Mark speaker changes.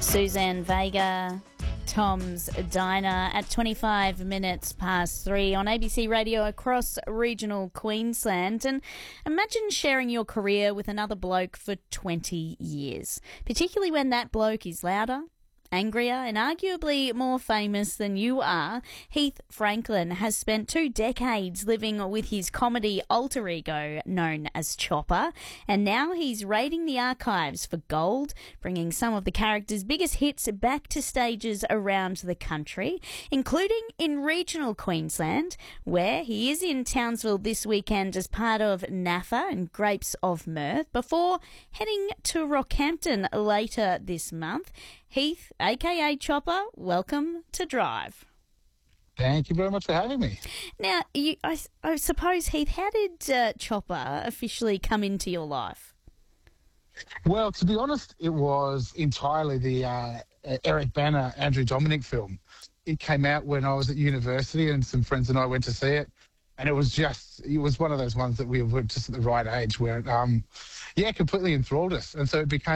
Speaker 1: Suzanne Vega, Tom's Diner at 25 minutes past 3 on ABC Radio across regional Queensland. And imagine sharing your career with another bloke for 20 years, particularly when that bloke is louder, angrier and arguably more famous than you are. Heath Franklin has spent 2 decades living with his comedy alter ego known as Chopper, and now he's raiding the archives for gold, bringing some of the character's biggest hits back to stages around the country, including in regional Queensland, where he is in Townsville this weekend as part of NAFA and Grapes of Mirth, before heading to Rockhampton later this month. Heath, a.k.a. Chopper, welcome to Drive.
Speaker 2: Thank you very much for having me.
Speaker 1: Now, I suppose, Heath, how did Chopper officially come into your life?
Speaker 2: Well, to be honest, it was entirely the Eric Bana, Andrew Dominik film. It came out when I was at university and some friends and I went to see it. And it was one of those ones that we were just at the right age where it, completely enthralled us. And so it became